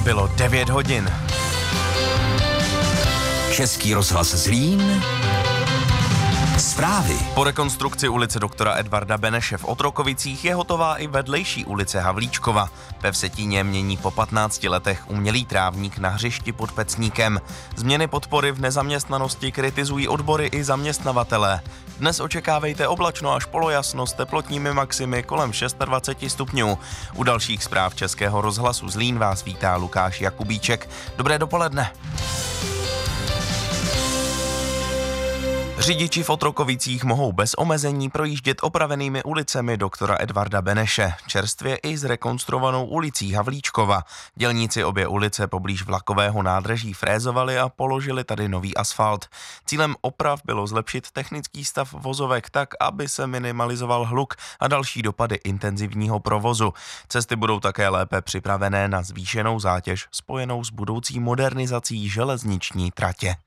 Bylo 9 hodin. Český rozhlas Zlín. Zprávy. Po rekonstrukci ulice doktora Edvarda Beneše v Otrokovicích je hotová i vedlejší ulice Havlíčkova. Ve Vsetíně mění po 15 letech umělý trávník na hřišti pod Pecníkem. Změny podpory v nezaměstnanosti kritizují odbory i zaměstnavatelé. Dnes očekávejte oblačno až polojasno s teplotními maximy kolem 26 stupňů. U dalších zpráv Českého rozhlasu Zlín vás vítá Lukáš Jakubíček. Dobré dopoledne. Řidiči v Otrokovicích mohou bez omezení projíždět opravenými ulicemi doktora Edvarda Beneše, čerstvě i zrekonstruovanou ulicí Havlíčkova. Dělníci obě ulice poblíž vlakového nádraží frézovali a položili tady nový asfalt. Cílem oprav bylo zlepšit technický stav vozovek tak, aby se minimalizoval hluk a další dopady intenzivního provozu. Cesty budou také lépe připravené na zvýšenou zátěž spojenou s budoucí modernizací železniční tratě.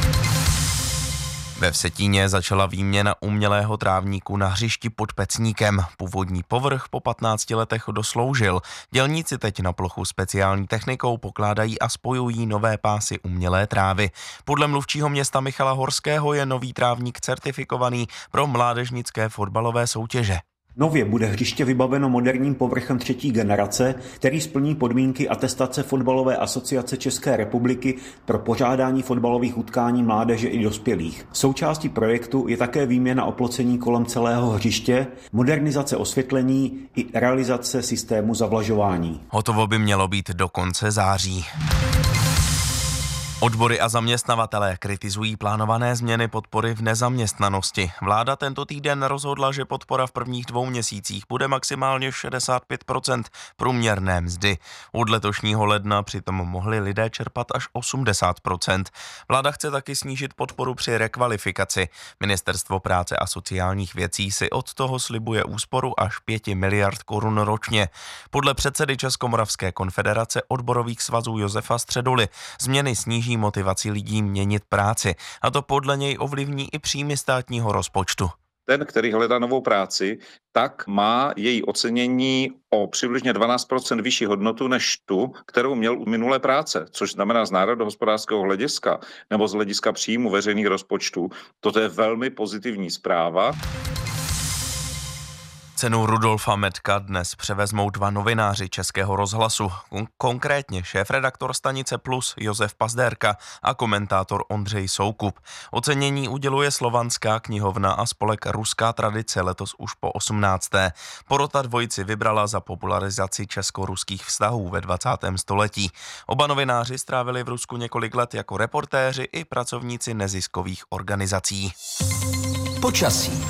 Ve Vsetíně začala výměna umělého trávníku na hřišti pod Pecníkem. Původní povrch po 15 letech dosloužil. Dělníci teď na plochu speciální technikou pokládají a spojují nové pásy umělé trávy. Podle mluvčího města Michala Horského je nový trávník certifikovaný pro mládežnické fotbalové soutěže. Nově bude hřiště vybaveno moderním povrchem 3. generace, který splní podmínky atestace Fotbalové asociace České republiky pro pořádání fotbalových utkání mládeže i dospělých. Součástí projektu je také výměna oplocení kolem celého hřiště, modernizace osvětlení i realizace systému zavlažování. Hotovo by mělo být do konce září. Odbory a zaměstnavatelé kritizují plánované změny podpory v nezaměstnanosti. Vláda tento týden rozhodla, že podpora v prvních 2 měsících bude maximálně 65% průměrné mzdy. Od letošního ledna přitom mohli lidé čerpat až 80%. Vláda chce taky snížit podporu při rekvalifikaci. Ministerstvo práce a sociálních věcí si od toho slibuje úsporu až 5 miliard korun ročně. Podle předsedy Českomoravské konfederace odborových svazů Josefa Středuly změny sníží motivaci lidí měnit práci a to podle něj ovlivní i příjmy státního rozpočtu. Ten, který hledá novou práci, tak má její ocenění o přibližně 12% vyšší hodnotu než tu, kterou měl u minulé práce, což znamená z národohospodářského hlediska nebo z hlediska příjmu veřejných rozpočtů. Toto je velmi pozitivní zpráva. Cenu Rudolfa Medka dnes převezmou 2 novináři Českého rozhlasu, konkrétně šéfredaktor stanice Plus Josef Pazdérka a komentátor Ondřej Soukup. Ocenění uděluje Slovanská knihovna a spolek Ruská tradice letos už po 18. Porota dvojici vybrala za popularizaci česko-ruských vztahů ve 20. století. Oba novináři strávili v Rusku několik let jako reportéři i pracovníci neziskových organizací. Počasí.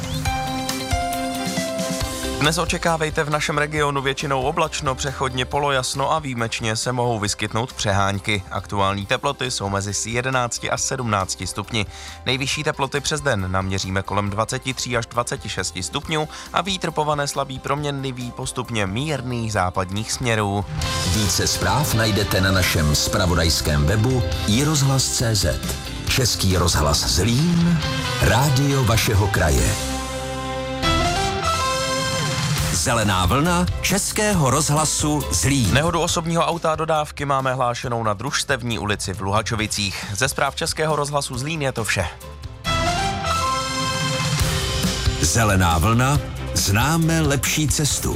Dnes očekávejte v našem regionu většinou oblačno, přechodně polojasno a výjimečně se mohou vyskytnout přehánky. Aktuální teploty jsou mezi 11 a 17 stupni. Nejvyšší teploty přes den naměříme kolem 23 až 26 stupňů a vítr povane slabý proměnlivý postupně mírných západních směrů. Více zpráv najdete na našem zpravodajském webu iRozhlas.cz. Český rozhlas Zlín, rádio vašeho kraje. Zelená vlna Českého rozhlasu Zlín. Nehodu osobního auta a dodávky máme hlášenou na Družstevní ulici v Luhačovicích. Ze zpráv Českého rozhlasu Zlín je to vše. Zelená vlna, známe lepší cestu.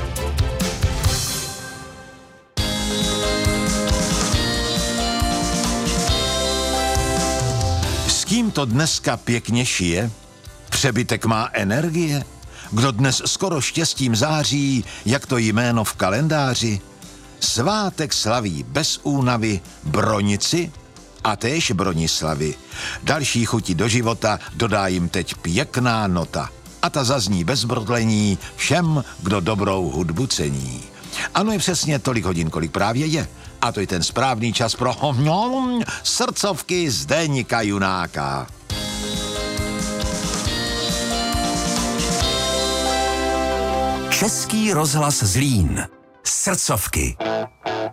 S kým to dneska pěkně šije? Přebytek má energie? Kdo dnes skoro štěstím září, jak to jméno v kalendáři? Svátek slaví bez únavy Bronici a též Bronislavy. Další chuti do života dodá jim teď pěkná nota. A ta zazní bez brodlení všem, kdo dobrou hudbu cení. Ano, je přesně tolik hodin, kolik právě je. A to je ten správný čas pro srdcovky Zdeňka Junáka. Český rozhlas Zlín. Srdcovky.